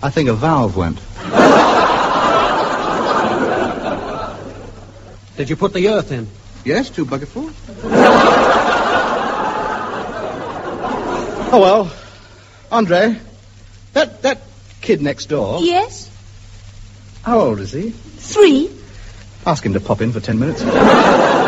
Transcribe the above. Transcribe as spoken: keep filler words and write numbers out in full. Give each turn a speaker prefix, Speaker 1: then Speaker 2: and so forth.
Speaker 1: I think a valve went.
Speaker 2: Did you put the earth in?
Speaker 1: Yes, two bucketfuls. Oh, well. Andre, that, that kid next door...
Speaker 3: Yes?
Speaker 1: How old is he?
Speaker 3: Three.
Speaker 1: Ask him to pop in for ten minutes.